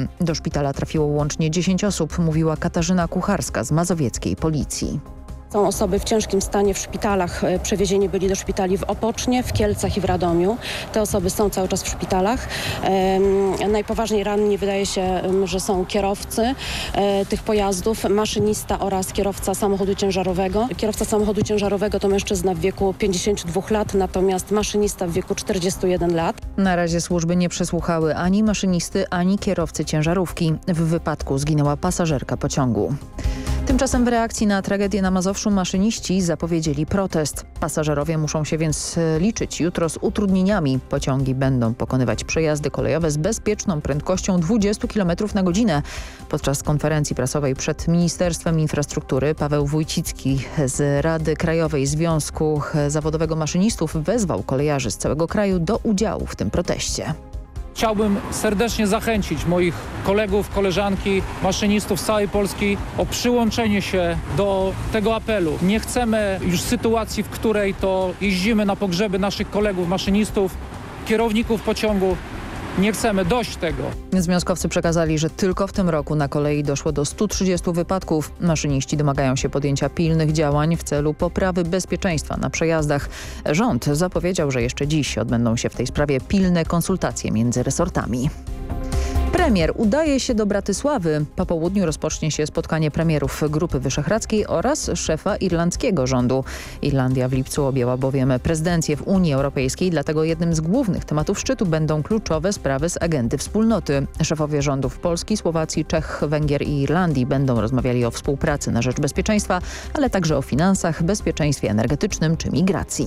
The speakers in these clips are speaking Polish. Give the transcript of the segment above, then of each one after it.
Opolskim. Do szpitala trafiło łącznie 10 osób, mówiła Katarzyna Kucharska z mazowieckiej policji. Są osoby w ciężkim stanie w szpitalach. Przewiezieni byli do szpitali w Opocznie, w Kielcach i w Radomiu. Te osoby są cały czas w szpitalach. Najpoważniej ranni wydaje się, że są kierowcy tych pojazdów, maszynista oraz kierowca samochodu ciężarowego. Kierowca samochodu ciężarowego to mężczyzna w wieku 52 lat, natomiast maszynista w wieku 41 lat. Na razie służby nie przesłuchały ani maszynisty, ani kierowcy ciężarówki. W wypadku zginęła pasażerka pociągu. Tymczasem w reakcji na tragedię na Mazowszu maszyniści zapowiedzieli protest. Pasażerowie muszą się więc liczyć jutro z utrudnieniami. Pociągi będą pokonywać przejazdy kolejowe z bezpieczną prędkością 20 km na godzinę. Podczas konferencji prasowej przed Ministerstwem Infrastruktury Paweł Wójcicki z Rady Krajowej Związku Zawodowego Maszynistów wezwał kolejarzy z całego kraju do udziału w tym proteście. Chciałbym serdecznie zachęcić moich kolegów, koleżanki, maszynistów z całej Polski o przyłączenie się do tego apelu. Nie chcemy już sytuacji, w której to jeździmy na pogrzeby naszych kolegów maszynistów, kierowników pociągu. Nie chcemy, dość tego. Związkowcy przekazali, że tylko w tym roku na kolei doszło do 130 wypadków. Maszyniści domagają się podjęcia pilnych działań w celu poprawy bezpieczeństwa na przejazdach. Rząd zapowiedział, że jeszcze dziś odbędą się w tej sprawie pilne konsultacje między resortami. Premier udaje się do Bratysławy. Po południu rozpocznie się spotkanie premierów Grupy Wyszehradzkiej oraz szefa irlandzkiego rządu. Irlandia w lipcu objęła bowiem prezydencję w Unii Europejskiej, dlatego jednym z głównych tematów szczytu będą kluczowe sprawy z agendy wspólnoty. Szefowie rządów Polski, Słowacji, Czech, Węgier i Irlandii będą rozmawiali o współpracy na rzecz bezpieczeństwa, ale także o finansach, bezpieczeństwie energetycznym czy migracji.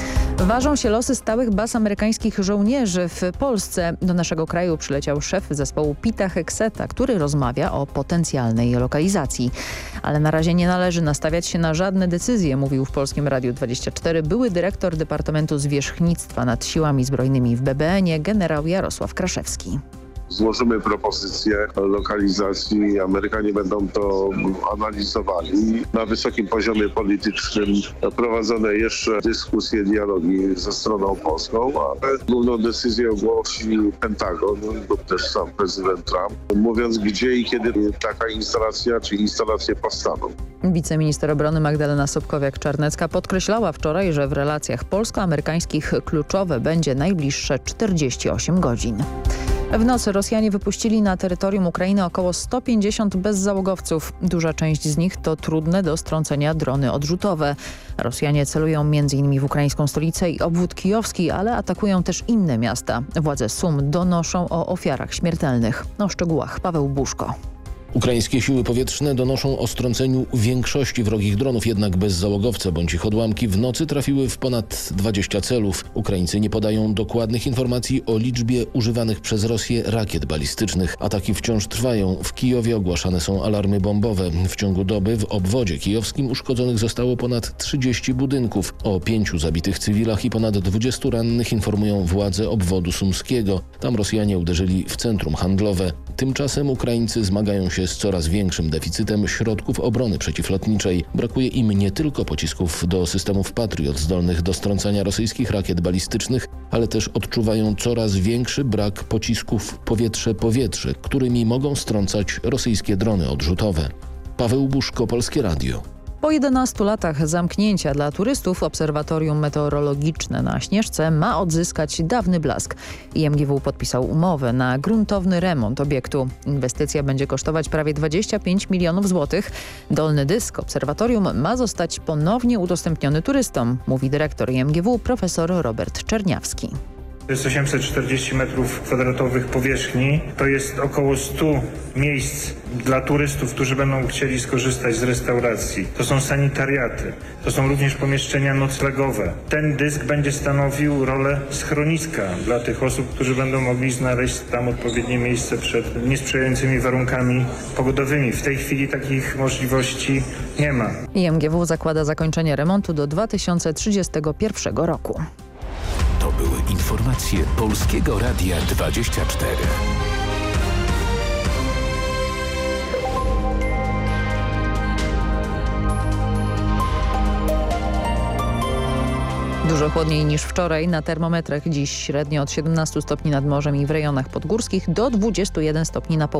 Ważą się losy stałych baz amerykańskich żołnierzy w Polsce. Do naszego kraju przyleciał szef zespołu Pita Hegseta, który rozmawia o potencjalnej lokalizacji. Ale na razie nie należy nastawiać się na żadne decyzje, mówił w Polskim Radiu 24 były dyrektor Departamentu Zwierzchnictwa nad Siłami Zbrojnymi w BBN-ie generał Jarosław Kraszewski. Złożymy propozycję lokalizacji, Amerykanie będą to analizowali. Na wysokim poziomie politycznym prowadzone jeszcze dyskusje, dialogi ze stroną polską, ale główną decyzję ogłosi Pentagon lub też sam prezydent Trump, mówiąc gdzie i kiedy taka instalacja czy instalacje powstaną. Wiceminister obrony Magdalena Sobkowiak-Czarnecka podkreślała wczoraj, że w relacjach polsko-amerykańskich kluczowe będzie najbliższe 48 godzin. W nocy Rosjanie wypuścili na terytorium Ukrainy około 150 bezzałogowców. Duża część z nich to trudne do strącenia drony odrzutowe. Rosjanie celują m.in. w ukraińską stolicę i obwód kijowski, ale atakują też inne miasta. Władze Sum donoszą o ofiarach śmiertelnych. O szczegółach Paweł Buszko. Ukraińskie siły powietrzne donoszą o strąceniu większości wrogich dronów, jednak bezzałogowce bądź ich odłamki w nocy trafiły w ponad 20 celów. Ukraińcy nie podają dokładnych informacji o liczbie używanych przez Rosję rakiet balistycznych. Ataki wciąż trwają. W Kijowie ogłaszane są alarmy bombowe. W ciągu doby w obwodzie kijowskim uszkodzonych zostało ponad 30 budynków. O 5 zabitych cywilach i ponad 20 rannych informują władze obwodu sumskiego. Tam Rosjanie uderzyli w centrum handlowe. Tymczasem Ukraińcy zmagają się z coraz większym deficytem środków obrony przeciwlotniczej. Brakuje im nie tylko pocisków do systemów Patriot zdolnych do strącania rosyjskich rakiet balistycznych, ale też odczuwają coraz większy brak pocisków powietrze-powietrze, którymi mogą strącać rosyjskie drony odrzutowe. Paweł Buszko, Polskie Radio. Po 11 latach zamknięcia dla turystów obserwatorium meteorologiczne na Śnieżce ma odzyskać dawny blask. IMGW podpisał umowę na gruntowny remont obiektu. Inwestycja będzie kosztować prawie 25 milionów złotych. Dolny dysk obserwatorium ma zostać ponownie udostępniony turystom, mówi dyrektor IMGW profesor Robert Czerniawski. To jest 840 m2 powierzchni. To jest około 100 miejsc dla turystów, którzy będą chcieli skorzystać z restauracji. To są sanitariaty. To są również pomieszczenia noclegowe. Ten dysk będzie stanowił rolę schroniska dla tych osób, którzy będą mogli znaleźć tam odpowiednie miejsce przed niesprzyjającymi warunkami pogodowymi. W tej chwili takich możliwości nie ma. IMGW zakłada zakończenie remontu do 2031 roku. To były informacje Polskiego Radia 24. Dużo chłodniej niż wczoraj. Na termometrach dziś średnio od 17 stopni nad morzem i w rejonach podgórskich do 21 stopni na południu.